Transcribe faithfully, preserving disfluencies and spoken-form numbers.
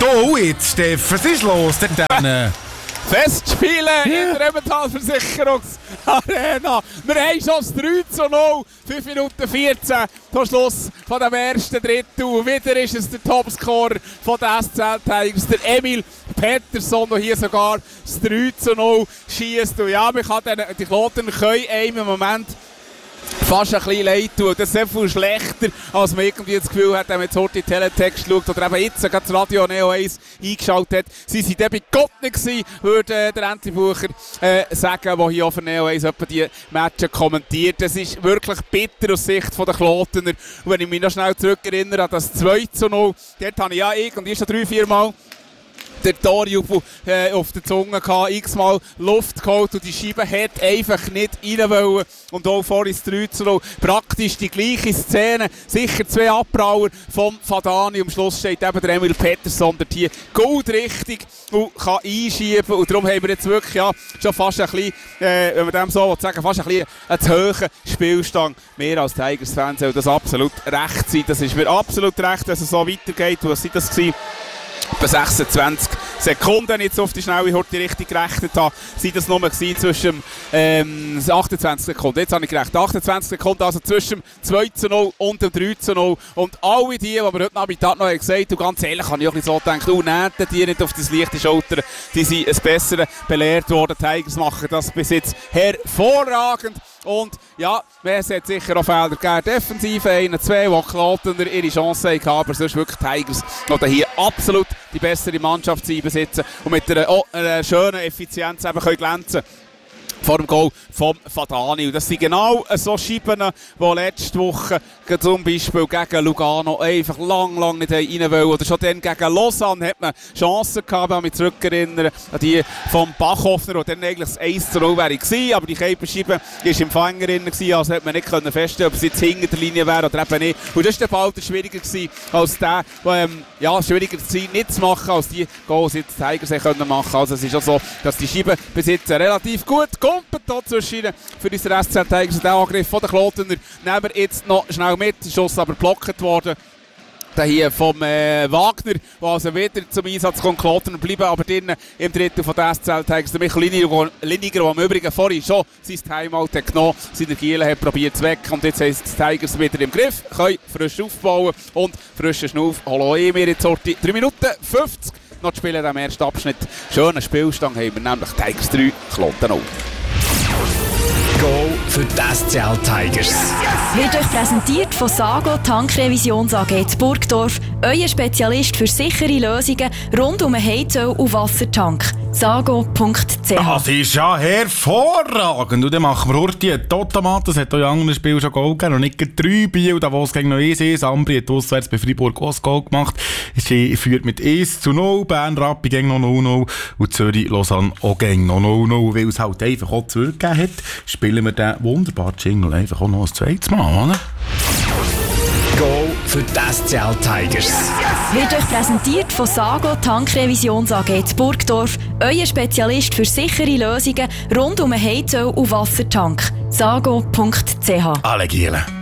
So, jetzt, Steff, was ist los denn dann? Festspielen yeah. in der Ebenthal-Versicherungsarena. Wir haben schon das drei zu null, fünf Minuten vierzehn, zum Schluss von dem ersten Drittel. Und wieder ist es der Topscorer von den S C L Tigers, der Emil Pettersson, der hier sogar das drei zu null schiesst. Und ja, man kann den, die Kloten können einem im Moment fast ein bisschen leid tun. Das ist sehr viel schlechter, als man irgendwie das Gefühl hat, wenn man jetzt heute Teletext schaut oder eben jetzt gerade das Radio Neo eins eingeschaltet hat. Sie waren dann bei Gott nicht gewesen, würde äh, der Enti Bucher äh, sagen, der hier auf Neo eins etwa die Matches kommentiert. Das ist wirklich bitter aus Sicht der Klotener. Und wenn ich mich noch schnell zurückerinnere an das zwei zu null, dort habe ich ja irgendwie schon drei, vier Mal der Torjubel äh, auf der Zunge gehabt, x-mal Luft geholt und die Scheibe hat einfach nicht rein wollen. Und auch vorhin das drei zu null. Praktisch die gleiche Szene. Sicher zwei Abbrauer vom Fadani. Am Schluss steht eben der Emil Pettersson dort hier goldrichtig und kann einschieben. Und darum haben wir jetzt wirklich ja, schon fast ein bisschen, äh, wenn man dem so sagen, fast ein bisschen einen zu hohen Spielstand. Mehr als Tigers-Fans soll das absolut recht sein. Das ist mir absolut recht, dass es so weitergeht. Was war das gewesen? Bei sechsundzwanzig Sekunden jetzt auf die schnelle Horte richtig gerechnet habe, sind das nur zwischen ähm, achtundzwanzig Sekunden. Jetzt habe ich gerechnet, achtundzwanzig Sekunden, also zwischen zwei zu null und dem drei zu null. Und alle die, die wir heute Nachmittag noch gesagt haben, und ganz ehrlich habe ich auch ein bisschen so gedacht, oh, nähten die nicht auf das leichte Schulter, die sind ein Besseren belehrt worden. Die Tigers machen das bis jetzt hervorragend. Und ja, es hat sicher auch Fehler gegeben. Defensiv einen, zwei, die Klotener ihre Chance hatten, aber sonst wirklich Tigers, die hier absolut die bessere Mannschaft besitzen und mit einer, oh, einer schönen Effizienz eben können glänzen vor dem Goal vom Fadani. Und das sind genau so Scheiben, die letzte Woche zum Beispiel gegen Lugano einfach lang, lang nicht rein wollen. Oder schon dann gegen Lausanne hat man Chancen gehabt, wenn ich mich zurückerinnere an die vom Bachhoffner, die dann eigentlich das eins zu null wäre gewesen. Aber die Keipenscheibe war im Fänger drin, also hat man nicht feststellen, ob sie jetzt hinter der Linie wäre oder eben nicht. Und das war der Ball schwieriger gewesen, als der, ähm, ja, schwieriger zu sein, nicht zu machen, als die Goals jetzt die Tigers können machen. Also es ist auch so, dass die Scheibe bis jetzt relativ gut Kumpel hier zwischen für unsere S C L Tigers. Der Angriff von den Klotener nehmen wir jetzt noch schnell mit. Der Schuss aber geblockt worden. Der hier vom äh, Wagner, der also wieder zum Einsatz kommt. Klotener bleiben aber drinnen im Drittel von der S C L Tigers. Der Michael Liniger, Liniger, der im Übrigen vorhin schon sein Timeout hat genommen, seine Giele hat probiert zu wecken. Und jetzt haben die Tigers wieder im Griff, können frisch aufbauen und frischen Schnuff holen auch wir jetzt heute drei Minuten fünfzig noch zu spielen in diesem ersten Abschnitt. Schönen Spielstand haben wir nämlich Tigers drei, Kloten null. Goal für die S C L Tigers. Wird euch präsentiert von Sago Tankrevisions A G zu Burgdorf, euer Spezialist für sichere Lösungen rund um einen Heizöl- und Wassertank. sago punkt c h. Das ist ja hervorragend. Und dann machen wir heute einen Totomat. Das hat auch in anderen Spielen schon Goal gegeben. Und nicht drei Biel, da wo es gegen noch eins ist. Ambri hat auswärts bei Freiburg auch ein Goal gemacht. Sie führt mit eins zu null. Bern Rappi gegen noch null null. Und Zürich Lausanne auch gegen noch null null. Weil es halt einfach auch zurückgegeben hat, spielen wir den wunderbaren Jingle einfach auch noch ein zweites Mal, oder? Goal für die S C L Tigers. Wird euch präsentiert von Sago Tankrevisions A G zu Burgdorf, euer Spezialist für sichere Lösungen rund um einen Heizöl- und Wassertank. sago punkt c h. Alle Gielen.